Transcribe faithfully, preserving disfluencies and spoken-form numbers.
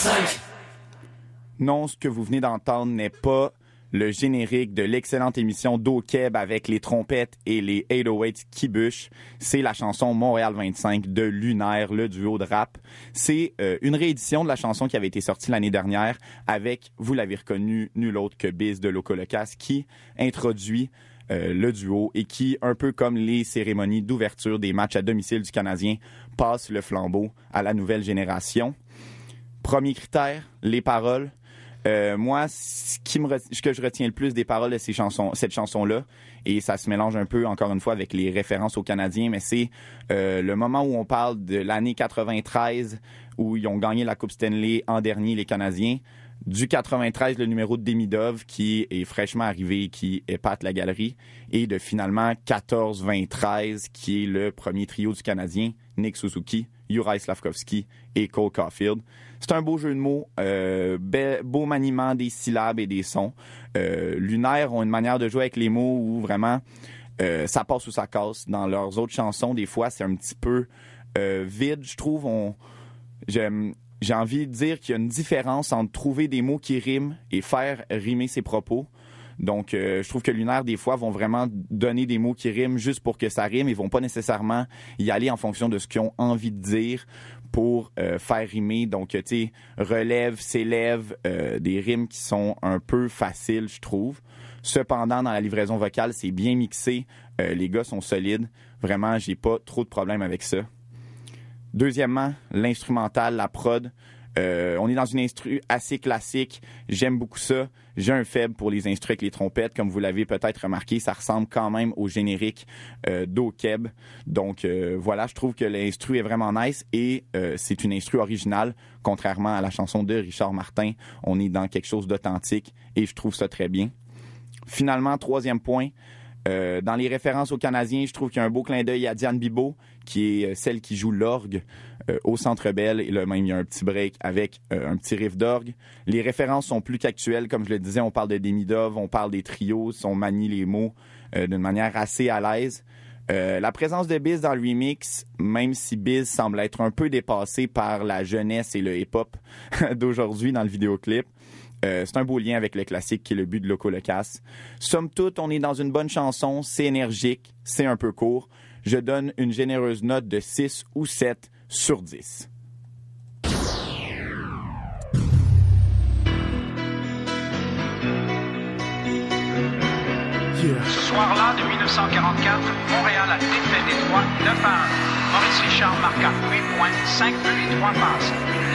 vingt-cinq. Non, ce que vous venez d'entendre n'est pas le générique de l'excellente émission d'O-Keb avec les trompettes et les huit cent huit qui bûchent. C'est la chanson Montréal vingt-cinq de Lunaire, le duo de rap. C'est euh, une réédition de la chanson qui avait été sortie l'année dernière avec, vous l'avez reconnu, nul autre que Biz de Loco Locas qui introduit euh, le duo et qui, un peu comme les cérémonies d'ouverture des matchs à domicile du Canadien, passe le flambeau à la nouvelle génération. Premier critère, les paroles. Euh, moi, ce, qui me re... ce que je retiens le plus des paroles de ces chansons, cette chanson-là, et ça se mélange un peu, encore une fois, avec les références aux Canadiens, mais c'est euh, le moment où on parle de l'année quatre-vingt-treize, où ils ont gagné la Coupe Stanley en dernier, les Canadiens. Du quatre-vingt-treize, le numéro de Demidov, qui est fraîchement arrivé, qui épate la galerie, et de finalement quatorze vingt treize, qui est le premier trio du Canadien, Nick Suzuki, Juraj Slafkovský et Cole Caulfield. C'est un beau jeu de mots, euh, be- beau maniement des syllabes et des sons. Euh, Lunaire ont une manière de jouer avec les mots où vraiment euh, ça passe ou ça casse. Dans leurs autres chansons, des fois, c'est un petit peu euh, vide, je trouve. On, j'aime, j'ai envie de dire qu'il y a une différence entre trouver des mots qui riment et faire rimer ses propos. Donc, euh, je trouve que Lunaire, des fois, vont vraiment donner des mots qui riment juste pour que ça rime. Ils vont pas nécessairement y aller en fonction de ce qu'ils ont envie de dire pour euh, faire rimer. Donc, tu sais, relève, s'élève, euh, des rimes qui sont un peu faciles, je trouve. Cependant, dans la livraison vocale, c'est bien mixé. Euh, les gars sont solides. Vraiment, j'ai pas trop de problèmes avec ça. Deuxièmement, l'instrumental, la prod. Euh, on est dans une instru assez classique. J'aime beaucoup ça. J'ai un faible pour les instrus avec les trompettes. Comme vous l'avez peut-être remarqué, ça ressemble quand même au générique euh, d'O-Keb. Donc euh, voilà, je trouve que l'instru est vraiment nice et euh, c'est une instru originale. Contrairement à la chanson de Richard Martin, on est dans quelque chose d'authentique et je trouve ça très bien. Finalement, troisième point, euh, dans les références aux Canadiens, je trouve qu'il y a un beau clin d'œil à Diane Bibeau, qui est celle qui joue l'orgue euh, au Centre Bell. Et là, même, il y a un petit break avec euh, un petit riff d'orgue. Les références sont plus qu'actuelles. Comme je le disais, on parle de Demidov, on parle des trios, on manie les mots euh, d'une manière assez à l'aise. Euh, la présence de Biz dans le remix, même si Biz semble être un peu dépassé par la jeunesse et le hip-hop d'aujourd'hui dans le vidéoclip, Euh, c'est un beau lien avec le classique qui est le but de Loco Locas. Somme toute, on est dans une bonne chanson, c'est énergique, c'est un peu court. Je donne une généreuse note de six ou sept sur dix. Yeah. Ce soir-là, de dix-neuf cent quarante-quatre, Montréal a défait Détroit neuf à un. Maurice Richard marqua huit points, cinq buts et trois passes.